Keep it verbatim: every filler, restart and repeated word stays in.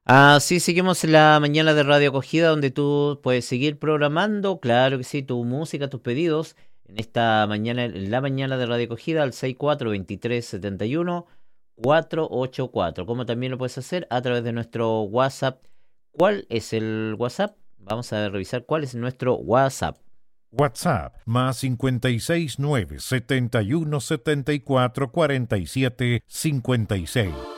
Así seguimos en la mañana de Radio Acogida, donde tú puedes seguir programando, claro que sí, tu música, tus pedidos, en esta mañana, en la mañana de Radio Acogida, al seis cuatro dos tres siete uno cuatro ocho cuatro. Como también lo puedes hacer a través de nuestro WhatsApp. ¿Cuál es el WhatsApp? Vamos a revisar cuál es nuestro WhatsApp. WhatsApp más cincuenta y seis nueve setenta y uno setenta y cuatro cuarenta y siete cincuenta y seis.